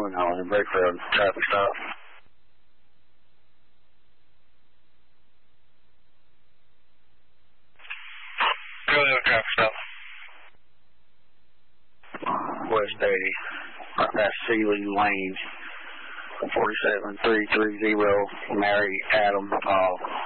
going on in Brakefield traffic stop. Go ahead, traffic stop. West 80, right past Sealy Lane, 47330, Mary Adam Paul.